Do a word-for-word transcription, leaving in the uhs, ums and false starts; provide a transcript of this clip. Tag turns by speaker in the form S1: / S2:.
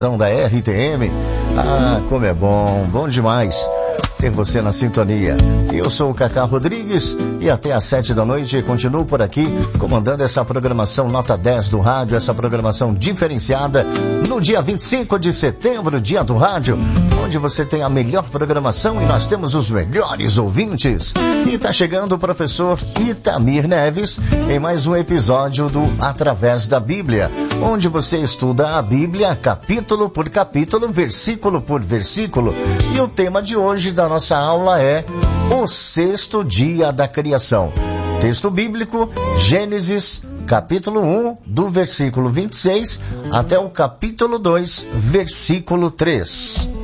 S1: Da R T M. Ah, como é bom, bom demais ter você na sintonia. Eu sou o Cacá Rodrigues e até às sete da noite continuo por aqui comandando essa programação nota dez do rádio, essa programação diferenciada no dia vinte e cinco de setembro, dia do rádio, onde você tem a melhor programação e nós temos os melhores ouvintes. E tá chegando o professor Itamir Neves em mais um episódio do Através da Bíblia, onde você estuda a Bíblia capítulo por capítulo, versículo por versículo. E o tema de hoje da nossa aula é o sexto dia da criação. Texto bíblico, Gênesis, capítulo um, do versículo vinte e seis até o capítulo dois, versículo três.